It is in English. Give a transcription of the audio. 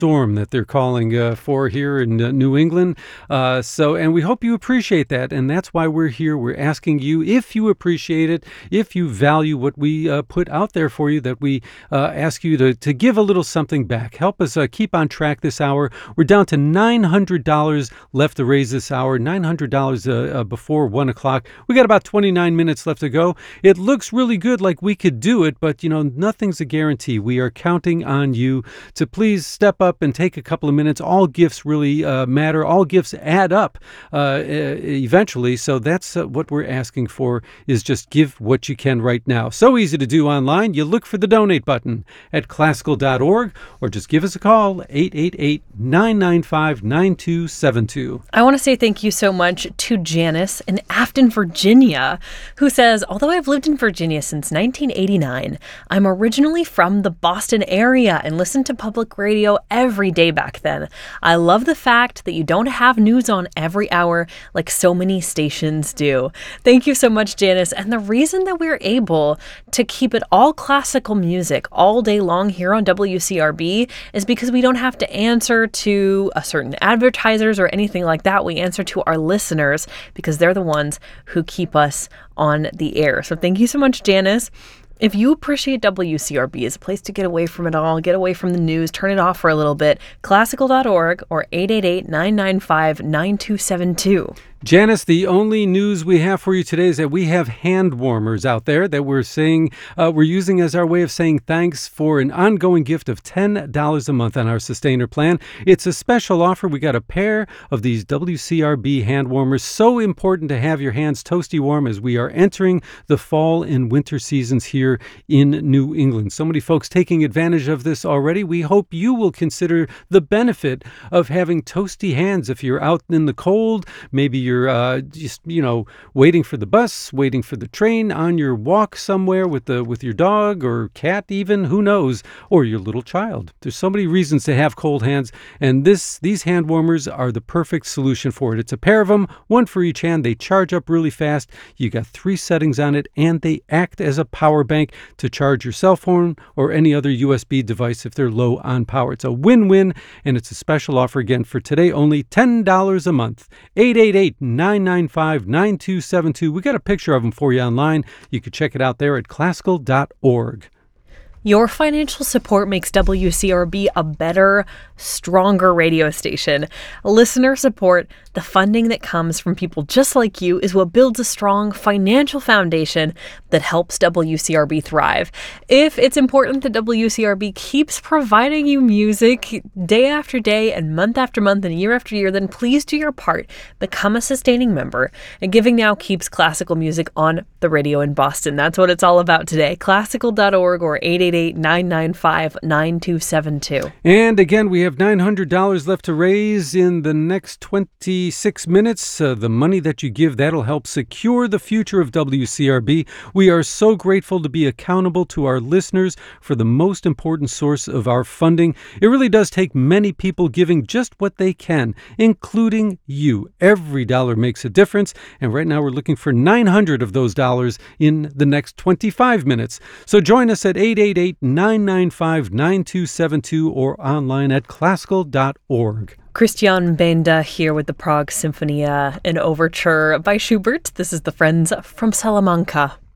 storm that they're calling for here in New England. And we hope you appreciate that. And that's why we're here. We're asking you if you appreciate it, if you value what we put out there for you, that we ask you to give a little something back. Help us keep on track this hour. We're down to $900 left to raise this hour, $900 before 1 o'clock. We got about 29 minutes left to go. It looks really good, like we could do it, but nothing's a guarantee. We are counting on you to please step up and take a couple of minutes. All gifts really matter. All gifts add up eventually. So that's what we're asking for, is just give what you can right now. So easy to do online. You look for the donate button at classical.org, or just give us a call, 888-995-9272. I want to say thank you so much to Janice in Afton, Virginia, who says, although I've lived in Virginia since 1989, I'm originally from the Boston area and listened to public radio every day back then. I love the fact that you don't have news on every hour like so many stations do. Thank you so much, Janice. And the reason that we're able to keep it all classical music all day long here on WCRB is because we don't have to answer to a certain advertisers or anything like that. We answer to our listeners because they're the ones who keep us on the air. So thank you so much, Janice. If you appreciate WCRB as a place to get away from it all, get away from the news, turn it off for a little bit, classical.org or 888-995-9272. Janice, the only news we have for you today is that we have hand warmers out there that we're using as our way of saying thanks for an ongoing gift of $10 a month on our Sustainer plan. It's a special offer. We got a pair of these WCRB hand warmers. So important to have your hands toasty warm as we are entering the fall and winter seasons here in New England. So many folks taking advantage of this already. We hope you will consider the benefit of having toasty hands if you're out in the cold. Maybe you're waiting for the bus, waiting for the train, on your walk somewhere with your dog or cat even, who knows, or your little child. There's so many reasons to have cold hands, and these hand warmers are the perfect solution for it. It's a pair of them, one for each hand. They charge up really fast. You got 3 settings on it, and they act as a power bank to charge your cell phone or any other USB device if they're low on power. It's a win-win, and it's a special offer again for today, only $10 a month. 888-995-9272. We got a picture of them for you online. You can check it out there at classical.org. Your financial support makes WCRB a better, stronger radio station. Listener support, the funding that comes from people just like you, is what builds a strong financial foundation that helps WCRB thrive. If it's important that WCRB keeps providing you music day after day and month after month and year after year, then please do your part. Become a sustaining member. And Giving Now keeps classical music on the radio in Boston. That's what it's all about today. Classical.org or 888-995-9272. And again, we have $900 left to raise in the next 26 minutes. The money that you give, that'll help secure the future of WCRB. We are so grateful to be accountable to our listeners for the most important source of our funding. It really does take many people giving just what they can, including you. Every dollar makes a difference, and right now we're looking for 900 of those dollars in the next 25 minutes. So join us at 888-995-9272 or online at classical.org. Christian Benda here with the Prague Symphonia, an overture by Schubert. This is the Friends from Salamanca.